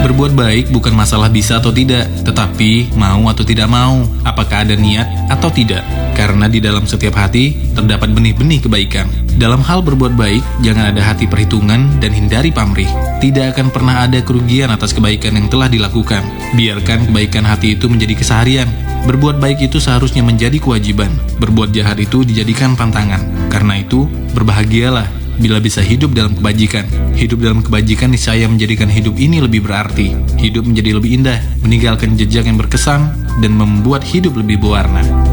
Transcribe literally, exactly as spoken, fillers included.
Berbuat baik bukan masalah bisa atau tidak, tetapi mau atau tidak mau, apakah ada niat atau tidak. Karena di dalam setiap hati terdapat benih-benih kebaikan. Dalam hal berbuat baik, jangan ada hati perhitungan dan hindari pamrih. Tidak akan pernah ada kerugian atas kebaikan yang telah dilakukan. Biarkan kebaikan hati itu menjadi keseharian. Berbuat baik itu seharusnya menjadi kewajiban. Berbuat jahat itu dijadikan pantangan. Karena itu, berbahagialah bila bisa hidup dalam kebajikan. Hidup dalam kebajikan niscaya menjadikan hidup ini lebih berarti. Hidup menjadi lebih indah, meninggalkan jejak yang berkesan, dan membuat hidup lebih berwarna.